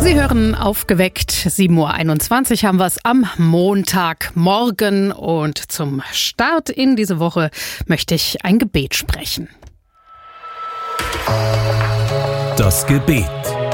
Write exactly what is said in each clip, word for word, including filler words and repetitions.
Sie hören aufgeweckt, sieben Uhr einundzwanzig haben wir es am Montagmorgen und zum Start in diese Woche möchte ich ein Gebet sprechen. Das Gebet.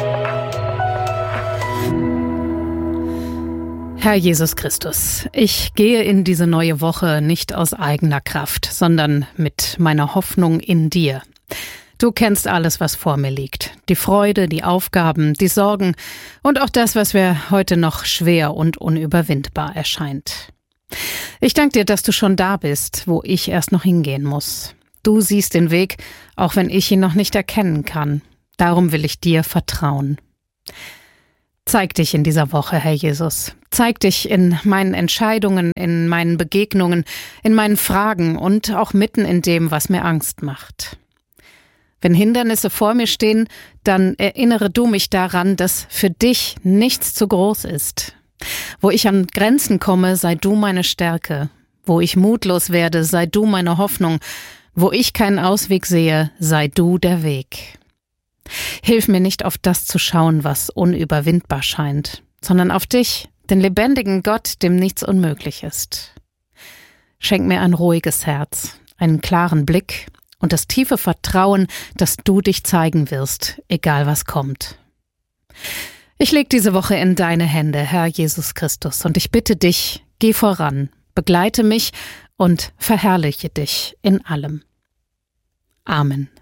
Herr Jesus Christus, ich gehe in diese neue Woche nicht aus eigener Kraft, sondern mit meiner Hoffnung in dir. Du kennst alles, was vor mir liegt. Die Freude, die Aufgaben, die Sorgen und auch das, was mir heute noch schwer und unüberwindbar erscheint. Ich danke dir, dass du schon da bist, wo ich erst noch hingehen muss. Du siehst den Weg, auch wenn ich ihn noch nicht erkennen kann. Darum will ich dir vertrauen. Zeig dich in dieser Woche, Herr Jesus. Zeig dich in meinen Entscheidungen, in meinen Begegnungen, in meinen Fragen und auch mitten in dem, was mir Angst macht. Wenn Hindernisse vor mir stehen, dann erinnere du mich daran, dass für dich nichts zu groß ist. Wo ich an Grenzen komme, sei du meine Stärke. Wo ich mutlos werde, sei du meine Hoffnung. Wo ich keinen Ausweg sehe, sei du der Weg. Hilf mir nicht auf das zu schauen, was unüberwindbar scheint, sondern auf dich, den lebendigen Gott, dem nichts unmöglich ist. Schenk mir ein ruhiges Herz, einen klaren Blick und das tiefe Vertrauen, dass du dich zeigen wirst, egal was kommt. Ich leg diese Woche in deine Hände, Herr Jesus Christus, und ich bitte dich, geh voran, begleite mich und verherrliche dich in allem. Amen.